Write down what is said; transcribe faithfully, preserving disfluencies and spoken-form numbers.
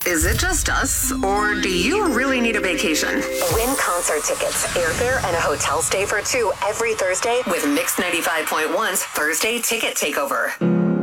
Is it just us, or do you really need a vacation? Win concert tickets, airfare, and a hotel stay for two every Thursday with Mix ninety-five point one's Thursday Ticket Takeover.